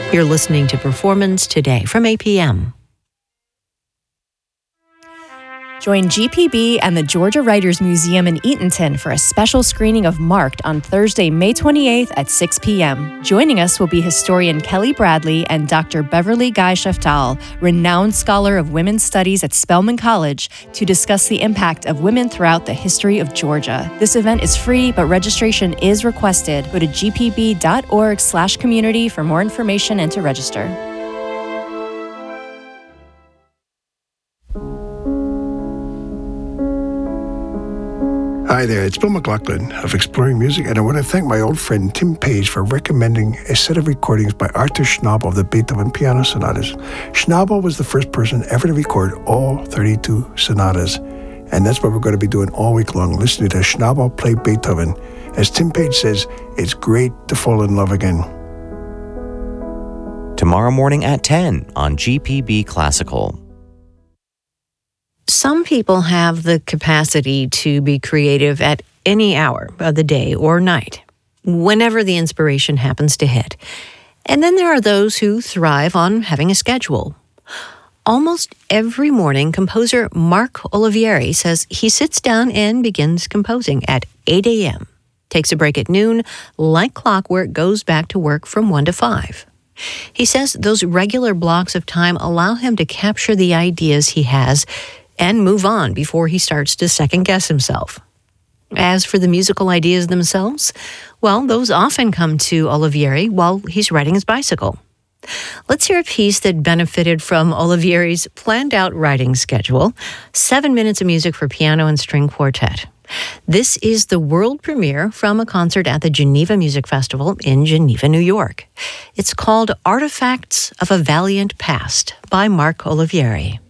You're listening to Performance Today from APM. Join GPB and the Georgia Writers Museum in Eatonton for a special screening of Marked on Thursday, May 28th at 6 p.m. Joining us will be historian Kelly Bradley and Dr. Beverly Guy-Sheftal, renowned scholar of women's studies at Spelman College, to discuss the impact of women throughout the history of Georgia. This event is free, but registration is requested. Go to gpb.org/community for more information and to register. Hi there, it's Bill McLaughlin of Exploring Music, and I want to thank my old friend Tim Page for recommending a set of recordings by Arthur Schnabel of the Beethoven Piano Sonatas. Schnabel was the first person ever to record all 32 sonatas, and that's what we're going to be doing all week long, listening to Schnabel play Beethoven. As Tim Page says, it's great to fall in love again. Tomorrow morning at 10 on GPB Classical. Some people have the capacity to be creative at any hour of the day or night, whenever the inspiration happens to hit. And then there are those who thrive on having a schedule. Almost every morning, composer Mark Olivieri says he sits down and begins composing at 8 a.m., takes a break at noon, like clockwork, goes back to work from 1 to 5. He says those regular blocks of time allow him to capture the ideas he has and move on before he starts to second-guess himself. As for the musical ideas themselves, well, those often come to Olivieri while he's riding his bicycle. Let's hear a piece that benefited from Olivieri's planned-out writing schedule, 7 minutes of music for piano and string quartet. This is the world premiere from a concert at the Geneva Music Festival in Geneva, New York. It's called Artifacts of a Valiant Past by Mark Olivieri.